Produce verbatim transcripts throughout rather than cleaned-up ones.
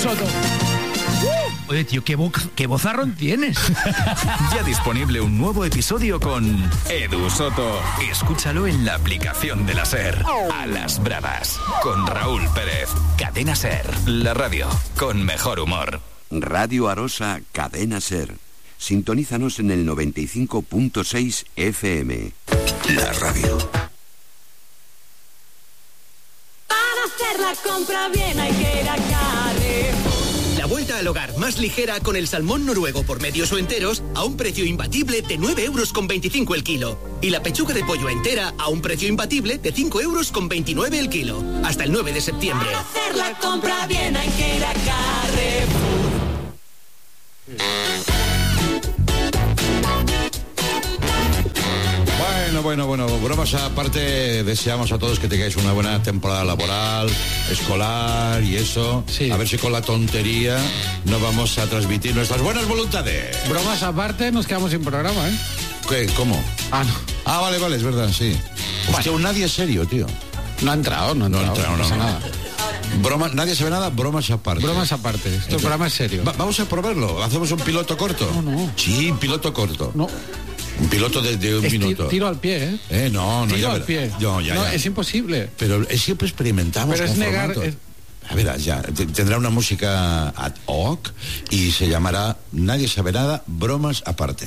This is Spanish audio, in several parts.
Soto. Uh, oye, tío, ¿qué, boca, qué vozarrón tienes? Ya disponible un nuevo episodio con Edu Soto. Escúchalo en la aplicación de la SER. A las bravas, con Raúl Pérez. Cadena SER, la radio con mejor humor. Radio Arosa, Cadena SER. Sintonízanos en el noventa y cinco punto seis F M. La radio. Para hacer la compra bien hay que ir a Carrefour. La vuelta al hogar más ligera con el salmón noruego por medios o enteros a un precio imbatible de nueve euros con veinticinco el kilo. Y la pechuga de pollo entera a un precio imbatible de cinco euros con veintinueve el kilo. Hasta el nueve de septiembre. Para hacer la compra bien hay que ir a Carrefour. Bueno, bueno, bueno, bromas aparte, deseamos a todos que tengáis una buena temporada laboral, escolar y eso. Sí. A ver si con la tontería no vamos a transmitir nuestras buenas voluntades. Bromas aparte, nos quedamos sin programa, ¿eh? ¿Qué? ¿Cómo? Ah, no. Ah, vale, vale, es verdad, sí. Hostia, bueno. Un nadie serio, tío. No ha entrado, no ha entrado. No ha entrado, no, no, no. Nada. Broma, nadie sabe nada, bromas aparte. Bromas aparte, esto programa es serio. Va, vamos a probarlo, hacemos un piloto corto. No, no. Sí, un piloto corto. No. Un piloto de, de un es minuto. Tiro al pie, ¿eh? Eh, no, no. Tiro ya al pie. No, ya, no, ya. es imposible. Pero es, siempre experimentamos. Pero es negar... Es... A ver, ya, tendrá una música ad hoc y se llamará Nadie sabe nada, bromas aparte.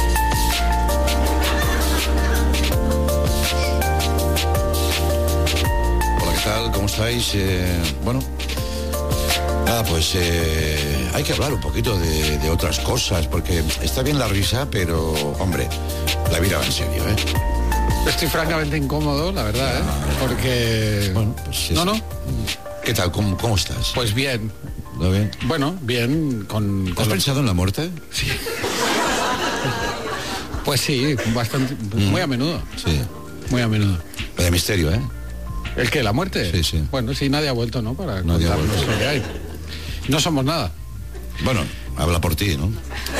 Hola, ¿qué tal? ¿Cómo estáis? Eh, bueno... Nada, pues eh, hay que hablar un poquito de, de otras cosas, porque está bien la risa, pero, hombre, la vida va en serio, ¿eh? Estoy francamente incómodo, la verdad, ¿eh? Porque... Bueno, pues no, no. ¿Qué tal? ¿Cómo, cómo estás? Pues bien. ¿Lo bien? Bueno, bien, con... con ¿Has lo... pensado en la muerte? Sí. Pues sí, bastante, mm. muy a menudo. Sí. Muy a menudo. De misterio, ¿eh? ¿El qué? ¿La muerte? Sí, sí. Bueno, sí, nadie ha vuelto, ¿no? Para nadie contarnos ha vuelto. lo que hay. No somos nada. Bueno, habla por ti, ¿no?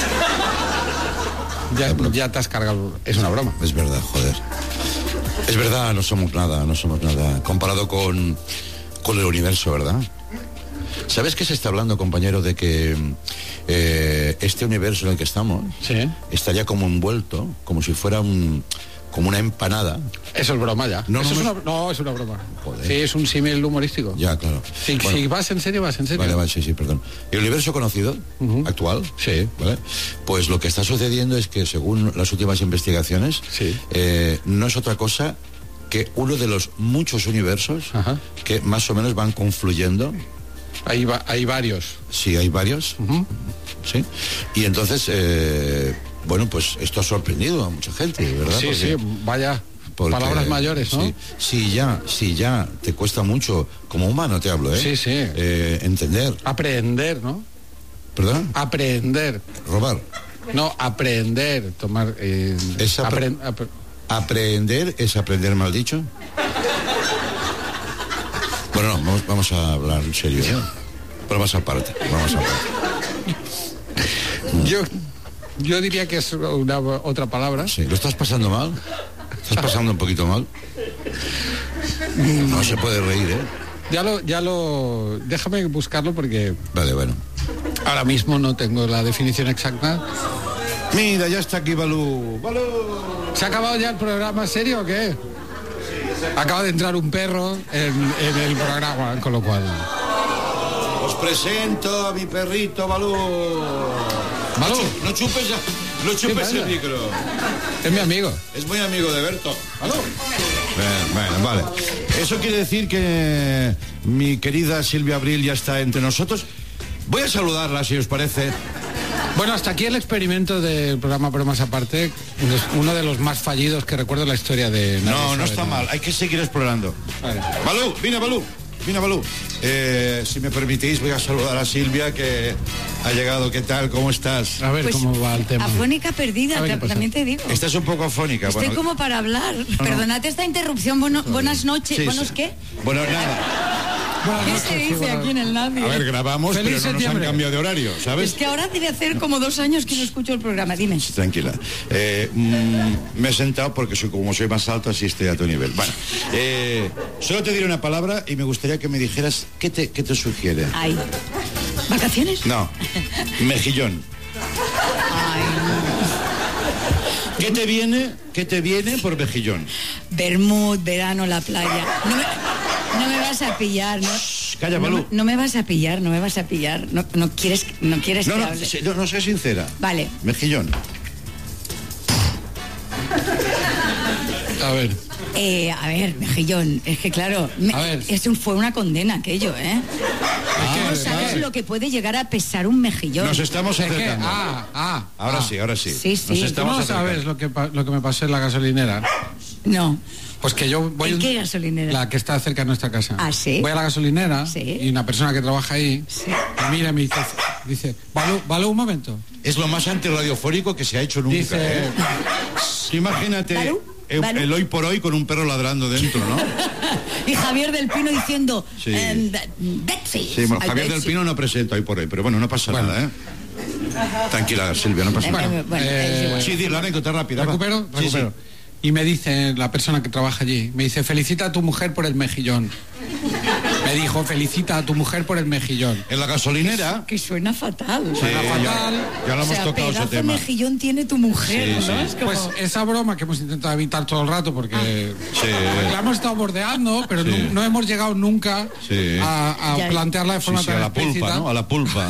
Ya, ya te has cargado. Es una broma. Es verdad, joder. Es verdad, no somos nada, no somos nada. Comparado con, con el universo, ¿verdad? ¿Sabes qué se está hablando, compañero, de que eh, este universo en el que estamos sí. está ya como envuelto, como si fuera un... como una empanada? Eso es broma ya. No, Eso no, es me... una... no, es una broma. Joder. Sí, es un símil humorístico. Ya, claro. Si, bueno, si vas en serio, vas en serio. Vale, vale, sí, sí, perdón. El universo conocido, uh-huh. actual, sí. ¿vale? Pues lo que está sucediendo es que, según las últimas investigaciones, sí. eh, no es otra cosa que uno de los muchos universos uh-huh. que más o menos van confluyendo. Hay, va, hay varios. Sí, hay varios. Uh-huh. Sí. Y entonces, eh, bueno, pues esto ha sorprendido a mucha gente, ¿verdad? Sí, Porque, sí, vaya. porque, palabras mayores, ¿no? Sí, sí, ya, sí, ya te cuesta mucho, como humano te hablo, ¿eh? Sí, sí. Eh, entender. Aprender, ¿no? ¿Perdón? Aprender. Robar. No, aprender, tomar... Eh, es apre- apre- apre- aprender es aprender mal dicho. Bueno, no, vamos, vamos a hablar en serio, ¿eh? Vamos aparte, vamos aparte. Yo, yo diría que es una otra palabra. Sí, ¿lo estás pasando mal? ¿Estás pasando un poquito mal? No se puede reír, ¿eh? Ya lo, ya lo... Déjame buscarlo porque... Vale, bueno. Ahora mismo no tengo la definición exacta. Mira, ya está aquí Balú. ¡Balú! ¿Se ha acabado ya el programa serio o qué? Acaba de entrar un perro en, en el programa, con lo cual... Os presento a mi perrito Balú. Balú. No chupes, ya, no chupes el micro. Es mi amigo. Es muy amigo de Berto. Balú. Bueno, bueno, vale. Eso quiere decir que mi querida Silvia Abril ya está entre nosotros. Voy a saludarla, si os parece. Bueno, hasta aquí el experimento del programa Bromas Aparte, uno de los más fallidos que recuerdo en la historia de... No, no está mal, hay que seguir explorando. Vale. Balú, vine Balú, vine Balú. Eh, si me permitís, voy a saludar a Silvia, que ha llegado. ¿Qué tal? ¿Cómo estás? A ver pues, cómo va el tema. Afónica perdida, te, también te digo. Estás un poco afónica. Estoy bueno. como para hablar. No, Perdonad no. esta interrupción. Bueno, buenas noches. Sí, ¿Buenos sí. qué? Bueno, nada. ¿Qué no, se dice aquí en el Nadio? A ver, grabamos, Feliz pero no septiembre. Nos han cambiado de horario, ¿sabes? Es que ahora debe hacer como dos años que no escucho el programa, dime. Tranquila. Eh, mm, me he sentado porque soy, como soy más alto, así estoy a tu nivel. Bueno, eh, solo te diré una palabra y me gustaría que me dijeras qué te, qué te sugiere. Ay. ¿Vacaciones? No, mejillón. Ay, ¿Qué te viene? ¿Qué te viene por mejillón? Bermud, verano, la playa. No me, no me vas a pillar, ¿no? Shh, calla, no, Malú. me- no me vas a pillar, no me vas a pillar. No, no quieres, no quieres No, que no, hable. sí, no, no, sé sincera. Vale. Mejillón. A ver. Eh, a ver, mejillón, es que claro, me- A ver. es un, fue una condena aquello, ¿eh? Ah, No sabes lo que puede llegar a pesar un mejillón. Nos estamos ¿De qué? acercando. Ah, ah. Ahora ah. sí, ahora sí. Sí, sí. Nos ¿Tú estamos ¿Tú no acercando. sabes lo que, pa- lo que me pasó en la gasolinera? No. Pues que yo voy... ¿En un- qué gasolinera? La que está cerca de nuestra casa. ¿Ah, sí? Voy a la gasolinera Sí. y una persona que trabaja ahí Sí. me mira y me dice, dice, Balú, Balú, un momento. Es lo más antirradiofónico que se ha hecho nunca. Dice- ¿eh? Imagínate ¿Balú? el, ¿Balú? el hoy por hoy con un perro ladrando dentro, ¿no? Y Javier del Pino diciendo, Sí. em, Be- Betsy. Sí, bueno, Ay, Javier del Betsy. Pino no presenta hoy por hoy, pero bueno, no pasa Bueno. nada, ¿eh? Tranquila, Silvia, no pasa Eh, nada. eh, bueno, Eh, es igual. Sí, di la anécdota rápida. va. ¿Recupero? Sí, Recupero. Y me dice la persona que trabaja allí, me dice, felicita a tu mujer por el mejillón. Me dijo, felicita a tu mujer por el mejillón. sí. En la gasolinera. Que suena fatal. Sí, Suena ya, fatal. ya lo O hemos sea, tocado ese pedazo tema. mejillón tiene tu mujer, Sí, ¿no? sí. Es como... Pues esa broma que hemos intentado evitar todo el rato porque Sí. la hemos estado bordeando, pero Sí. no, no hemos llegado nunca Sí. a, a Ya. plantearla de Sí, forma sí, tan a la pulpa, explícita. ¿no? A la pulpa.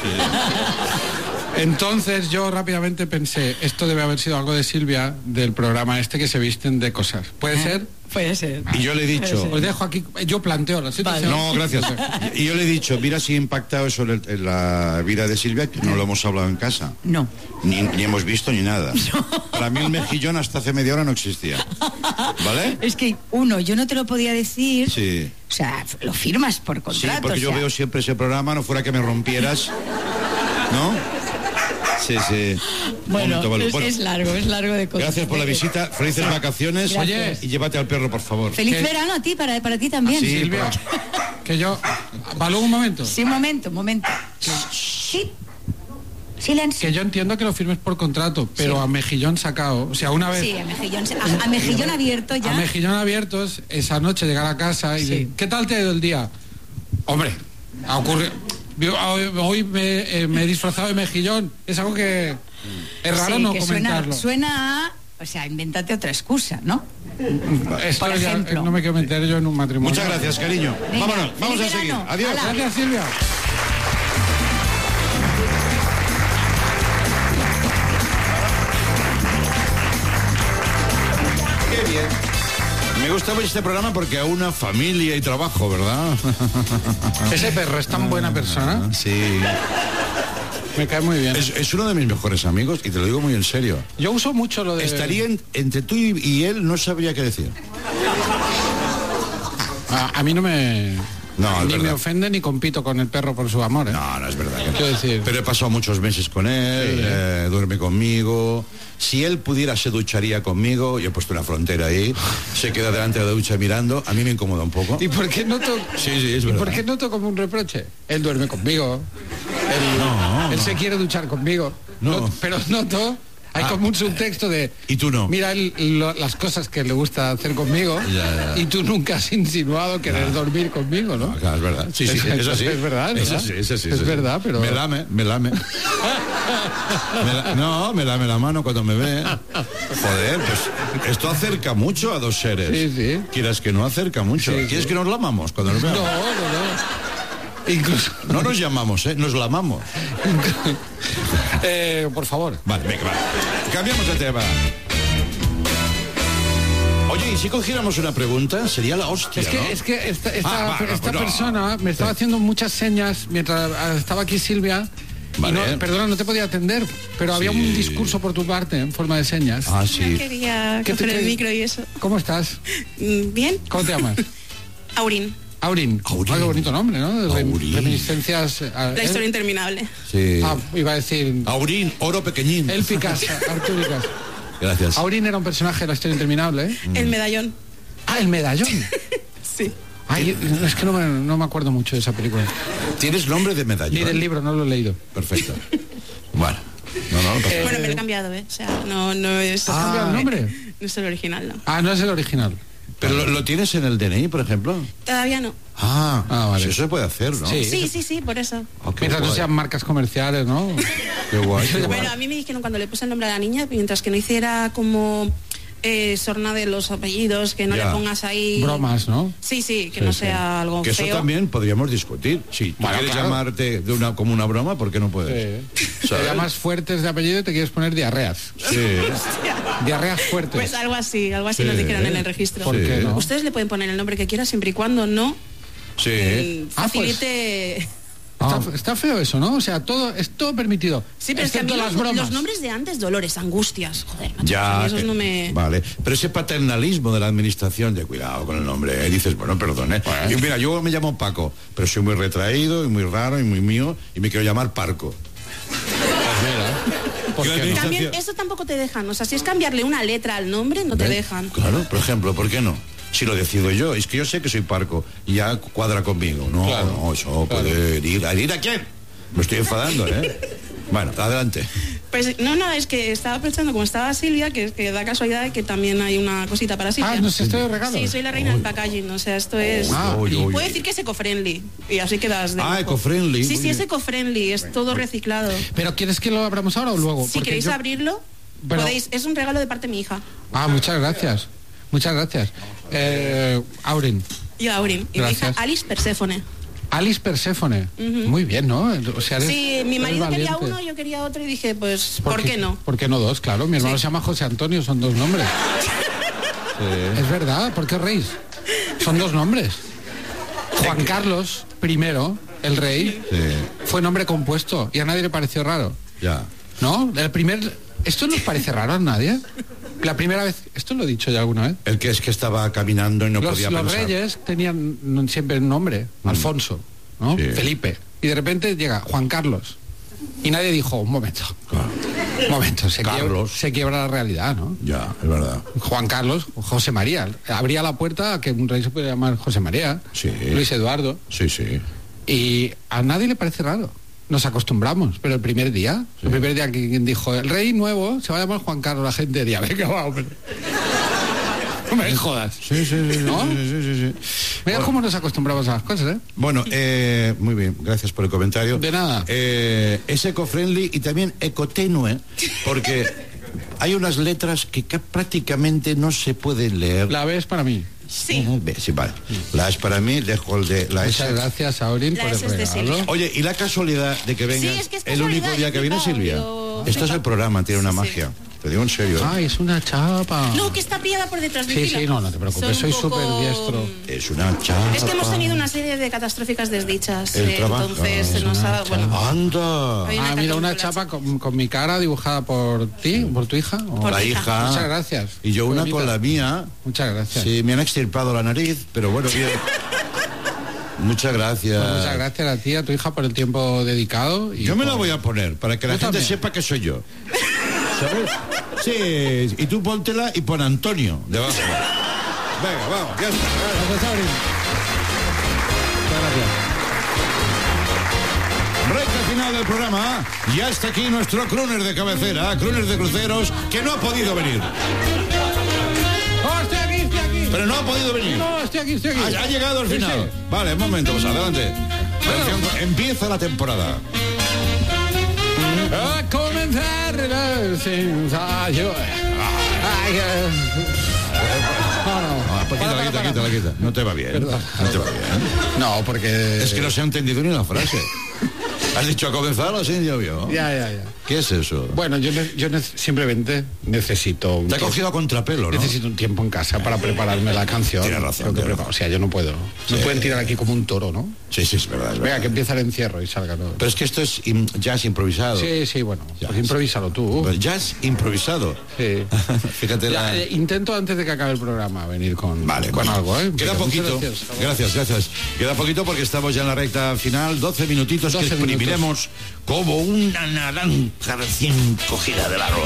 Entonces yo rápidamente pensé, esto debe haber sido algo de Silvia del programa este que se visten de cosas. ¿Puede ser? Puede ser. Y yo le he dicho... Os dejo aquí, yo planteo la situación. No, gracias. Y yo le he dicho, mira si ha impactado eso en, el- en la vida de Silvia, que no lo hemos hablado en casa. No. Ni, ni hemos visto ni nada. Para mí el mejillón hasta hace media hora no existía. ¿Vale? Es que, uno, yo no te lo podía decir. Sí. O sea, lo firmas por Sí, contrato. porque o yo sea. veo siempre ese programa, no fuera que me rompieras. ¿No? Sí, sí. Bueno, Momento, Balú. es, Bueno, es largo, es largo de cosas. gracias por la visita, felices vacaciones. Gracias. Y llévate al perro, por favor. Feliz ¿Qué? verano a ti, para, para ti también. Sí, Silvia, que yo... Balú, un momento. Sí, un momento, un momento. Sí. Silencio. Que yo entiendo que lo firmes por contrato, pero Sí. a mejillón sacado. O sea, una vez... Sí, a mejillón, a, a mejillón abierto ya. A mejillón abiertos, esa noche llegar a casa y Sí. de, ¿qué tal te ha ido el día? Hombre, ha ocurrido... yo Hoy, hoy me, eh, me he disfrazado de mejillón. Es algo que es raro Sí, no que comentarlo. Suena, suena a... O sea, invéntate otra excusa, ¿no? Esto por ya, ejemplo. eh, no me quiero meter yo en un matrimonio. Muchas gracias, cariño. Venga, Vámonos, vamos a feliz seguir. verano. Adiós. Hala. Gracias, Silvia. Qué bien. Me gusta este programa porque a una familia y trabajo, ¿verdad? Ese perro es tan buena persona. Sí. Me cae muy bien. Es, es uno de mis mejores amigos y te lo digo muy en serio. Yo uso mucho lo de... Estaría en- entre tú y, y él, no sabría qué decir. A, a mí no me... No, es ni me verdad. ofende ni compito con el perro por su amor, ¿eh? No, no es verdad. Quiero decir... Pero he pasado muchos meses con él, Sí. eh, duerme conmigo. Si él pudiera, se ducharía conmigo. Yo he puesto una frontera ahí. Se queda delante de la ducha mirando. A mí me incomoda un poco. ¿Y por qué noto... Sí, sí, es ¿Y verdad. por qué noto como un reproche? Él duerme conmigo. Él, No. él se quiere duchar conmigo. No. Not- pero noto... Hay Ah. como un subtexto de... Y tú no. Mira él, lo- las cosas que le gusta hacer conmigo Ya, ya. y tú nunca has insinuado querer dormir conmigo, ¿no? No, claro, es verdad. Sí, sí, Es- eso sí. es verdad, Eso ¿verdad? sí, eso sí. Es eso sí. verdad, pero- Me lame, me lame. Me la- No, me lame la mano cuando me ve. Joder, pues esto acerca mucho a dos seres. Sí, sí. Quieras que no acerca mucho. Sí, ¿Quieres sí. que nos lamamos cuando nos No, veamos? no, no. Incluso... No nos llamamos, ¿eh? Nos lamamos. Eh, por favor. Vale, venga, vale. Cambiamos de tema. Oye, ¿y si cogiéramos una pregunta? Sería la hostia, Es que, ¿no? es que esta, esta, Ah, va, no, esta pues no. persona me estaba haciendo muchas señas mientras ah, estaba aquí Silvia. Y Vale. no, perdona, no te podía atender, pero había Sí. un discurso por tu parte en forma de señas. Ah, sí. Quería ¿Qué te- coger el qué- micro y eso. ¿Cómo estás? Mm, Bien. ¿Cómo te llamas? Aurin, Aurin. Aurin. Ah, qué bonito nombre, ¿no? De rem- Aurin. Reminiscencias. ah, la él- historia interminable. Sí. Ah, iba a decir. Aurín, oro pequeñín. Élficas, artúricas. Gracias. Aurin era un personaje de la historia interminable, ¿eh? El medallón. Ah, el medallón. Sí. Ay, es que no me, no me acuerdo mucho de esa película. ¿Tienes nombre de medallón? Ni del libro, no lo he leído. Perfecto. Bueno. No, no, no pasa nada. Bueno, me lo he cambiado, ¿eh? O sea, no, no es... ¿Has cambiado el nombre? No es el original, no. Ah, no es el original. ¿Pero lo, lo tienes en el D N I, por ejemplo? Todavía no. Ah, Ah, vale. sí, eso se puede hacer, ¿no? Sí. Sí, sí, sí, por eso. Oh, qué Mientras no guay. sean marcas comerciales, ¿no? Qué guay, qué guay. Bueno, a mí me dijeron cuando le puse el nombre a la niña, mientras que no hiciera como eh, sorna de los apellidos, que no Ya. le pongas ahí... Bromas, ¿no? Sí, sí, que Sí, no sí. sea algo Que eso feo. también podríamos discutir. Si tú Bueno, quieres claro. llamarte de una, como una broma, ¿por qué no puedes? Sí. ¿Sabes? Te llamas fuertes de apellido y te quieres poner diarreas. Sí. Diarreas fuertes. Pues algo así, algo así Sí. nos dijeron en el registro. ¿Por qué no? Ustedes le pueden poner el nombre que quieran siempre y cuando no Sí. eh, Ah, pues. facilite... Está, está feo eso, ¿no? O sea, todo es todo permitido. Sí, pero es que a mí excepto los, las bromas. los nombres de antes, Dolores, Angustias, joder, macho, a Ya, mí esos eh, no me... vale, pero ese paternalismo de la administración, de cuidado con el nombre, eh, dices, bueno, perdón, eh. Y mira, yo me llamo Paco, pero soy muy retraído y muy raro y muy mío y me quiero llamar Parco. ¿Por Y la qué no? administración- También eso tampoco te dejan, o sea, si es cambiarle una letra al nombre, no te ¿Ves? dejan. Claro, por ejemplo, ¿por qué no? Si lo decido yo, es que yo sé que soy Parco y ya cuadra conmigo. No, Claro, no, eso claro. puede herir. ¿A herir a quién? Me estoy enfadando, ¿eh? Bueno, adelante. Pues no, no, es que estaba pensando, como estaba Silvia, que, que da casualidad de que también hay una cosita para Silvia. Ah, ¿no es esto de regalos? Sí, soy la reina del packaging, o sea, esto es... Ah, Uy, y- uy, Puedo uy. decir que es eco-friendly, y así quedas de Ah, lujo. eco-friendly, Sí, muy sí, es bien. eco-friendly, es todo reciclado. ¿Pero quieres que lo abramos ahora o luego? Si Porque queréis yo- abrirlo, Pero- podéis, es un regalo de parte de mi hija. Ah, muchas gracias. Muchas gracias. Eh, Aurin, Y Aurin, y mi hija Gracias. Alice Perséfone. Alice Perséfone. Muy bien, ¿no? O sea, eres- Sí, mi eres marido quería valiente. uno, yo quería otro, y dije, pues, ¿por, qué no? ¿Por qué no dos? Claro, mi hermano Sí. se llama José Antonio, son dos nombres. Es verdad, ¿por qué reís? Son dos nombres. Juan Carlos primero, el rey, Sí, fue nombre compuesto y a nadie le pareció raro. ya. ¿No? El primer... ¿Esto nos parece raro a nadie? La primera vez... ¿Esto lo he dicho ya alguna vez? El que es que estaba caminando y no los podía los pensar. reyes tenían mm, siempre un nombre, Alfonso, ¿no? Sí. Felipe. Y de repente llega Juan Carlos. Y nadie dijo, un momento. Claro. Un momento, se quiebra, Carlos. se quiebra la realidad, ¿no? Ya, es verdad. Juan Carlos, José María. Abría la puerta a que un rey se puede llamar José María, Sí. Luis Eduardo. Sí, sí. Y a nadie le parece raro. Nos acostumbramos, pero el primer día, el primer día que quien dijo, el rey nuevo se va a llamar Juan Carlos, la gente diría, venga, va, hombre. No me jodas. Sí, sí, sí, sí, ¿No? sí, sí, sí, sí. Mira Bueno, cómo nos acostumbramos a las cosas, ¿eh? Bueno, eh, muy bien, gracias por el comentario. De nada. Eh, es eco-friendly y también ecotenue, porque hay unas letras que ca- prácticamente no se pueden leer. La B es para mí. Sí. Ah, ve, sí, vale. La es para mí, dejo el de la Muchas S. gracias, Aurin, La por el S es de regalo. Silvia. Oye, y la casualidad de que venga Sí, es que es el único casualidad, día yo que viene flipa, Silvia. yo Esto es flipa. el programa, tiene una Sí, sí. magia. Te digo en serio. ¿eh? Ay, es una chapa. No, que está pillada por detrás. Sí, vigila. sí, no, no te preocupes, Son soy un poco- súper diestro. Es una chapa. Es que hemos tenido una serie de catastróficas desdichas. El eh, trabajo. entonces se Es nos ha... Bueno, Anda. Hay Ah, una mira, una católica, chapa con, con mi cara dibujada por ti, por tu hija. ¿o? Por La mi hija. hija. Muchas gracias. Y yo una Bonita. con la mía. Muchas gracias. Sí, me han extirpado la nariz, pero bueno, bien. Muchas graas. Pues muchas gracias a ti, a tu hija por el tiempo dedicado. Y Yo me la por- voy a poner para que la Yo gente también. sepa que soy yo. ¿Sabes? Sí, y tú póntela y pon Antonio debajo. Venga, vamos, ya está. Gracias, Aurin. Muchas gracias. Recta final del programa. Ya está aquí nuestro crooner de cabecera, crooner de cruceros, que no ha podido venir. ¡Oh, estoy aquí, estoy aquí! Pero no ha podido venir. No, estoy aquí, estoy aquí. Ha, ha llegado al Sí, final. sí. Vale, un momento, pues adelante. Atención, empieza la temporada. A comenzar el ensayo. Ay, eh. No, no. Ah, pues Para, quita, para, quita, para. quita, quita. No te va bien. Perdón. No te va bien. No, porque... Es que no se ha entendido ni una frase. Has dicho a comenzar o sin llovió. Ya, ya, ya. ¿Qué es eso? Bueno, yo, ne- yo ne- simplemente necesito... un Te ha tiempo- cogido a contrapelo, ¿no? Necesito un tiempo en casa para prepararme la canción. Tienes razón, Tengo que tienes preparar- O sea, yo no puedo. Sí. Me pueden tirar aquí como un toro, ¿no? Sí, sí, es verdad. Es Venga, verdad. que empieza el encierro y salga todo. Pero es que esto es im- jazz improvisado. Sí, sí, bueno. Ya. Pues improvísalo tú. Pues jazz improvisado. Sí. Fíjate Ya, la... eh, intento antes de que acabe el programa venir con, Vale, con bueno. algo, ¿eh? Queda Venga, muchas poquito. gracias. Gracias, gracias. Queda poquito porque estamos ya en la recta final. doce minutitos doce que exprimiremos como una naranja recién cogida del árbol.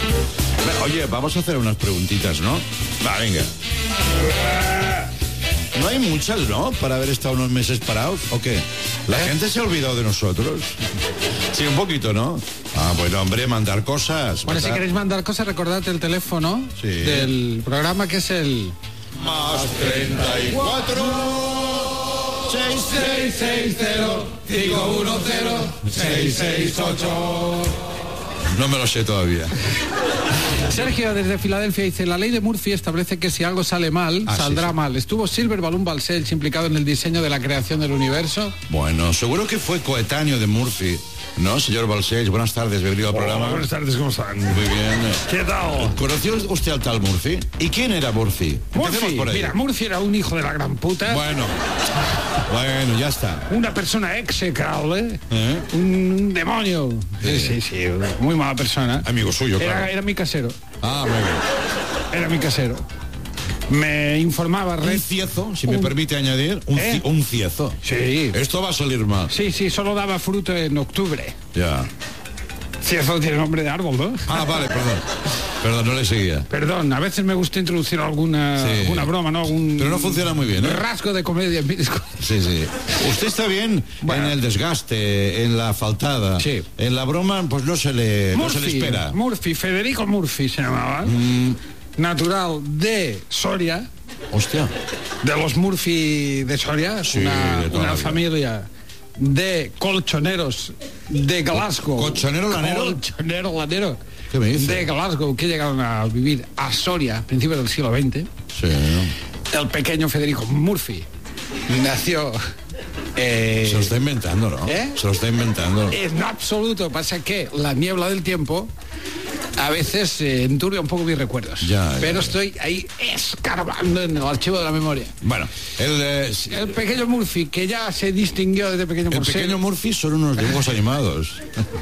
Oye, vamos a hacer unas preguntitas, ¿no? Va, venga. no hay muchas, ¿no? Para haber estado unos meses parados, ¿o qué? La ¿Eh? gente se ha olvidado de nosotros. Sí, un poquito, ¿no? Ah, bueno, hombre, mandar cosas. Bueno, ¿verdad? si queréis mandar cosas, recordad el teléfono sí. del programa, que es el... Más treinta y cuatro, seis seis seis cero, cinco uno cero, seis seis ocho. No me lo sé todavía. Sergio, desde Filadelfia, dice: la ley de Murphy establece que si algo sale mal, ah, saldrá sí, sí. mal. ¿Estuvo Silver Balloon Balcells implicado en el diseño de la creación del universo? Bueno, seguro que fue coetáneo de Murphy, ¿no, señor Balcells? Buenas tardes, bienvenido al Hola, programa. Buenas tardes, ¿cómo están? Muy bien. ¿Qué tal? ¿Conoció usted al tal Murphy? ¿Y quién era Murphy? Murphy, por mira, Murphy era un hijo de la gran puta. Bueno, bueno, ya está. Una persona execrable, ¿eh? Un demonio. Sí, sí, sí, muy mala persona. Amigo suyo, era, claro. Era mi casero. Ah, muy bien. Era mi casero. Me informaba... Red, un ciezo, si un, me permite añadir, un, ¿eh? un ciezo. Sí. Esto va a salir mal. Sí, sí, solo daba fruto en octubre. Ya. Ciezo tiene nombre de árbol, ¿no? Ah, vale, perdón. Perdón, no le seguía. Perdón, a veces me gusta introducir alguna, sí. alguna broma, ¿no? Algún Pero no funciona muy bien, ¿eh? rasgo de comedia en mi discurso. Sí, sí. Usted está bien bueno. en el desgaste, en la faltada. Sí. En la broma, pues no se le, Murphy, no se le espera. Murphy, Federico Murphy se llamaba. Mm. Natural de Soria. Hostia. De los Murphy de Soria. Sí, una, de una familia de colchoneros de Glasgow. ¿Colchonero lanero? Colchonero lanero. ¿Qué me dice? De Glasgow, que llegaron a vivir a Soria a principios del siglo veinte. Sí. El pequeño Federico Murphy nació... Eh, se lo está inventando, ¿no? ¿eh? Se lo está inventando. En absoluto. Pasa que la niebla del tiempo a veces eh, enturbia un poco mis recuerdos. Ya, pero ya, estoy ahí escarbando en el archivo de la memoria. Bueno, el, eh, el pequeño Murphy, que ya se distinguió desde pequeño. El por pequeño ser... Murphy son unos dibujos animados.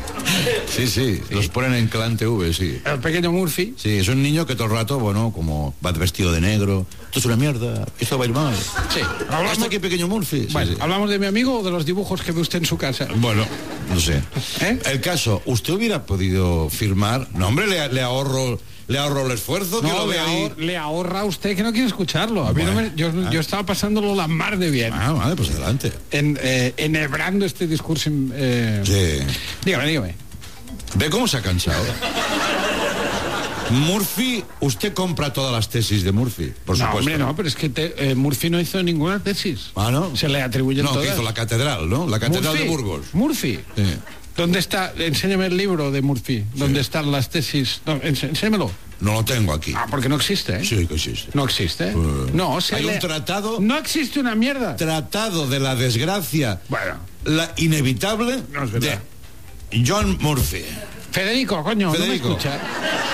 Sí, sí, sí, los ponen en Clan T V, sí. El pequeño Murphy. Sí, es un niño que todo el rato, bueno, como va vestido de negro. Esto es una mierda, esto va a ir mal. Sí. Hablamos... ¿Hasta aquí, pequeño Murphy? Bueno, sí, sí. ¿hablamos de mi amigo o de los dibujos que ve usted en su casa? Bueno, no sé. ¿Eh? El caso, ¿usted hubiera podido firmar? No, hombre, le, le ahorro... Le ahorro el esfuerzo. No, que lo le, ahor, ahí. le ahorra a usted que no quiere escucharlo. A mí bueno, no me, yo, ah. yo estaba pasándolo la mar de bien. Ah, vale, pues adelante. En, eh, enhebrando este discurso. Eh... Sí. Dígame, dígame. ¿Ve cómo se ha cansado? Murphy, usted compra todas las tesis de Murphy, por no, supuesto. Hombre, no, pero es que te, eh, Murphy no hizo ninguna tesis. Ah, ¿no? Se le atribuyen no, todas. No, que hizo la catedral, ¿no? La catedral Murphy, de Burgos. Murphy. Sí. ¿Dónde está? Enséñame el libro de Murphy. Sí. ¿Dónde están las tesis? No, enséñamelo. No lo tengo aquí. Ah, porque no existe, ¿eh? Sí que existe. ¿No existe? Uh, no, se Hay le... un tratado... No existe una mierda. Tratado de la desgracia. Bueno. La inevitable no es verdad. de John Murphy. Federico, coño, Federico. ¿no me escucha?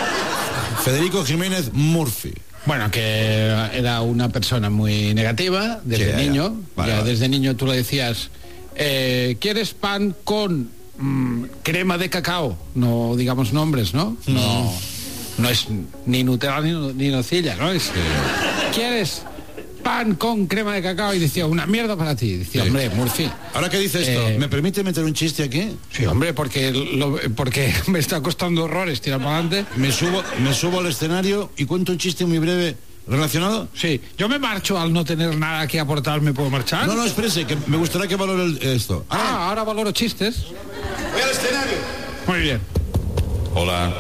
Federico Jiménez Murphy. Bueno, que era una persona muy negativa desde sí, niño. Ya. Vale, ya vale. Desde niño tú le decías, eh, ¿quieres pan con mmm, crema de cacao? No digamos nombres, ¿no? Mm. No, no es ni Nutella ni, ni nocilla, ¿no? Es, ¿quieres pan con crema de cacao? Y decía, una mierda para ti. Decía, sí. Hombre, Murphy. Ahora que dice esto, eh, ¿me permite meter un chiste aquí? Sí, hombre, porque, lo, porque me está costando horrores tirar para adelante. Me subo, me subo al escenario y cuento un chiste muy breve relacionado. Sí, yo me marcho al no tener nada que aportar, ¿me puedo marchar? No, no, espérese, que me gustaría que valore el, esto. Ah, ah, ahora valoro chistes. Voy al escenario. Muy bien. Hola.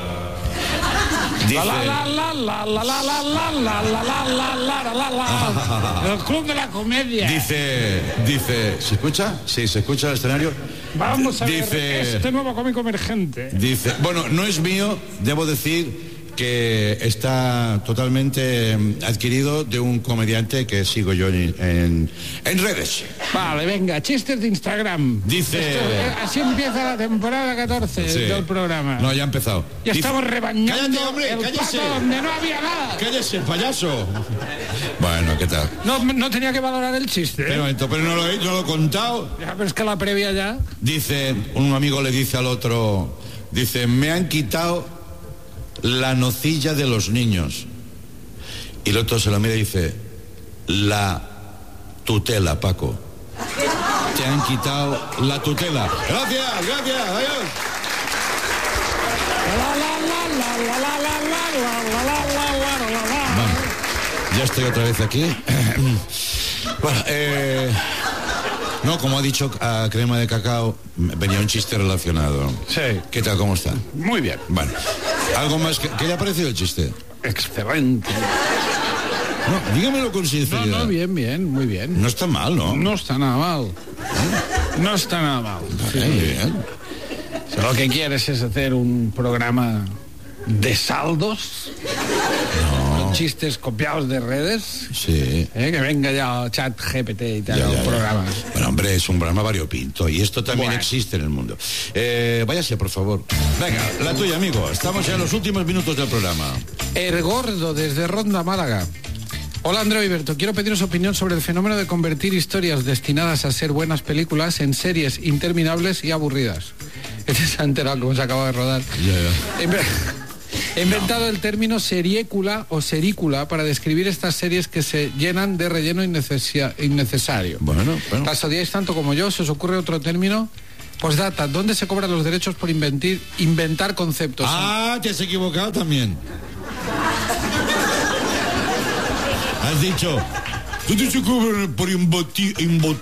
Dice... La la la la la la la la la la la la la la la. El club de la comedia. Dice, dice, ¿se escucha? Sí, se escucha el escenario. Vamos a dice, ver este nuevo cómico emergente. Dice, bueno, no es mío, debo decir que está totalmente adquirido de un comediante que sigo yo en, en, en redes. Vale, venga, chistes de Instagram. Dice... Esto, eh, así empieza la temporada catorce sí. del programa. No, ya ha empezado. Ya Dice, estamos rebañando cállate, hombre, el cállese. plato donde no había nada. Cállese, payaso. Bueno, ¿qué tal? No, no tenía que valorar el chiste. ¿eh? Pero, pero no lo he, no lo he contado. Ya, pero es que la previa ya... Dice, un amigo le dice al otro, dice, me han quitado la nocilla de los niños. Y el otro se lo mira y dice, la tutela, Paco. Te han quitado la tutela. Gracias, gracias, adiós. Bueno, ya estoy otra vez aquí. Bueno, eh... No, como ha dicho a crema de cacao, venía un chiste relacionado. Sí. ¿Qué tal, cómo está? Muy bien. Bueno, ¿algo más? Que, ¿Qué le ha parecido el chiste? Excelente. No, dígamelo con sinceridad. No, no, bien, bien, muy bien. No está mal, ¿no? No está nada mal. No está nada mal. Sí. Bien, bien. Si lo que quieres es hacer un programa de saldos, no. con chistes copiados de redes, sí. ¿eh? Que venga ya Chat G P T y tal, ya, un ya, programa. Ya. Bueno, hombre, es un programa variopinto y esto también bueno. existe en el mundo. Eh, váyase, por favor. Venga, la tuya, amigo. Estamos ya en los últimos minutos del programa. El Gordo, desde Ronda, Málaga. Hola, Andreu y Berto. Quiero pediros opinión sobre el fenómeno de convertir historias destinadas a ser buenas películas en series interminables y aburridas. Este se ha enterado cómo se acaba de rodar. Yeah, yeah. He inventado no. el término seriécula o serícula para describir estas series que se llenan de relleno innecesario. Bueno, bueno. ¿Las odiáis tanto como yo? ¿Se os ocurre otro término? Pues data, ¿dónde se cobran los derechos por inventir, inventar conceptos? Ah, te has equivocado también. Has dicho, tú te cobras por invotar.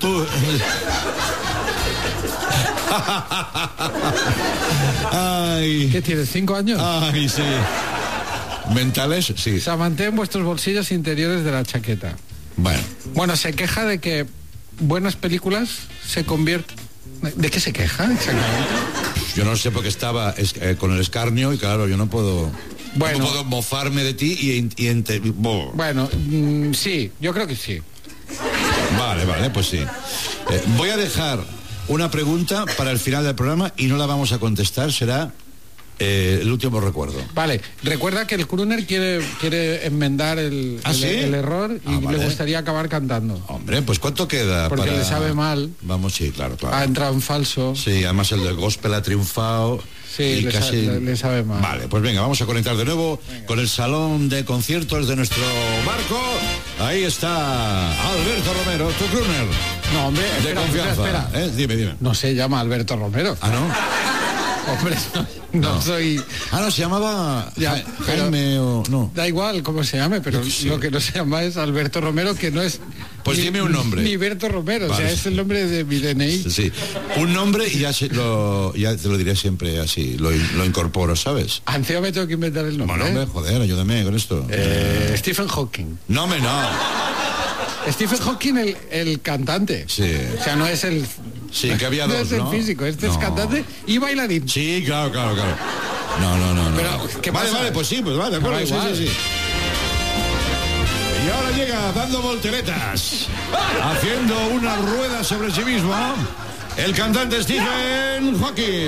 Ay. ¿Qué tienes, cinco años? Ay, sí. ¿Mentales? Sí. O sea, mantén vuestros bolsillos interiores de la chaqueta. Bueno. Bueno, se queja de que buenas películas se convierten... ¿De qué se queja exactamente? Yo no sé, porque estaba es, eh, con el escarnio y claro, yo no puedo... Bueno, no puedo mofarme de ti y... y, y oh. Bueno, mmm, sí, yo creo que sí. Vale, vale, pues sí. Eh, voy a dejar una pregunta para el final del programa y no la vamos a contestar, será eh, el último recuerdo. Vale, recuerda que el crooner quiere, quiere enmendar el, ¿Ah, el, sí? el error y ah, vale. le gustaría acabar cantando. Hombre, pues ¿cuánto queda? Porque para... le sabe mal. Vamos, sí, claro, claro. Ha entrado en falso. Sí, además el del gospel ha triunfado. Sí, y le, casi... sa- le, le sabe mal. Vale, pues venga, vamos a conectar de nuevo venga. con el salón de conciertos de nuestro barco. Ahí está Alberto Romero, tu crooner. No, hombre, de espera, confianza. espera, espera. ¿Eh? Dime, dime. No se llama Alberto Romero. Ah, ¿no? Hombre, no, no, no soy... Ah, no, se llamaba ya, Jaime o... No. Da igual cómo se llame, pero sí. lo que no se llama es Alberto Romero, que no es... Pues ni, dime un nombre. Ni Berto Romero, vale. O sea, es el nombre de mi D N I. Sí, un nombre y ya, se, lo, ya te lo diré siempre así, lo, lo incorporo, ¿sabes? Encima me tengo que inventar el nombre. Bueno, hombre, joder, ayúdame con esto. Eh, Stephen Hawking. No, me no. Stephen Hawking, el, el cantante. Sí. O sea, no es el... Sí, que había no dos, es el ¿no? físico, este no. es cantante y bailarín. Sí, claro, claro, claro. No, no, no, no. Pero, ¿qué vale, pasa? vale, pues sí, pues vale, de acuerdo, sí, sí, sí. Y ahora llega dando volteretas, haciendo una rueda sobre sí mismo, el cantante Stephen Hawking.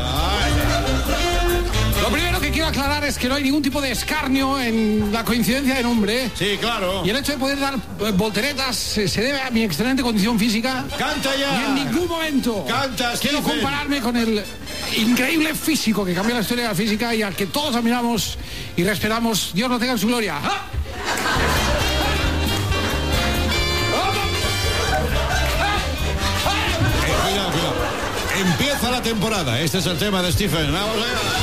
Lo primero que quiero aclarar es que no hay ningún tipo de escarnio en la coincidencia de nombre. Sí, claro. Y el hecho de poder dar eh, volteretas se, se debe a mi excelente condición física. ¡Canta ya! Y en ningún momento ¡Canta, quiero Stephen! compararme con el increíble físico que cambió la historia de la física y al que todos admiramos y respetamos. Dios lo tenga en su gloria. ¡Ah! Eh, cuidado, cuidado. Empieza la temporada. Este es el tema de Stephen. Vamos allá.